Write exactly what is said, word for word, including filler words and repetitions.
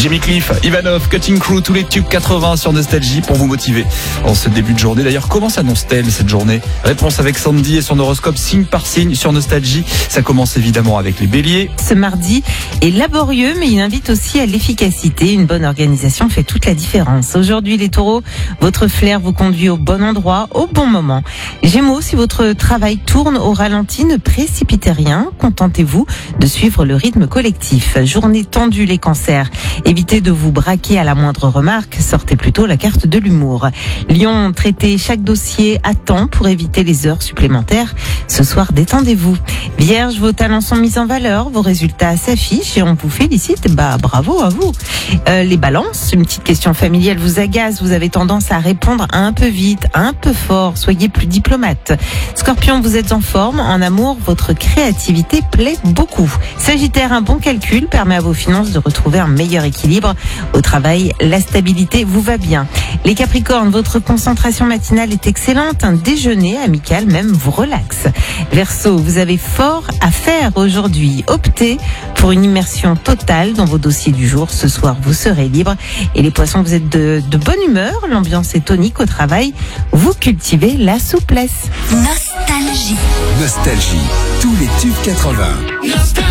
Jimmy Cliff, Ivanov, Cutting Crew, tous les tubes quatre-vingts sur Nostalgie pour vous motiver en ce début de journée. D'ailleurs, comment s'annonce-t-elle cette journée? Réponse avec Sandy et son horoscope signe par signe sur Nostalgie. Ça commence évidemment avec les béliers. Ce mardi est laborieux, mais il invite aussi à l'efficacité. Une bonne organisation fait toute la différence. Aujourd'hui, les taureaux, votre flair vous conduit au bon endroit, au bon moment. Gémeaux, si votre travail tourne au ralenti, ne précipitez rien. Contentez-vous de suivre le rythme collectif. Journée tendue, les cancers. Évitez de vous braquer à la moindre remarque. Sortez plutôt la carte de l'humour. Lion, traitez chaque dossier à temps pour éviter les heures supplémentaires. Ce soir, détendez-vous. Vierge, vos talents sont mis en valeur, vos résultats s'affichent et on vous félicite. Bah, bravo à vous. Euh, les balances, une petite question familiale vous agace. Vous avez tendance à répondre un peu vite, un peu fort. Soyez plus diplomate. Scorpion, vous êtes en forme. En amour, votre créativité plaît beaucoup. Sagittaire, un bon calcul permet à vos finances de retrouver un meilleur équilibre. Au travail, la stabilité vous va bien. Les Capricornes, votre concentration matinale est excellente. Un déjeuner amical même vous relaxe. Verseau, vous avez fort à faire aujourd'hui. Optez pour une immersion totale dans vos dossiers du jour. Ce soir, vous serez libre. Et les Poissons, vous êtes de, de bonne humeur. L'ambiance est tonique au travail. Vous cultivez la souplesse. Nostalgie. Nostalgie, tous les tubes quatre-vingts.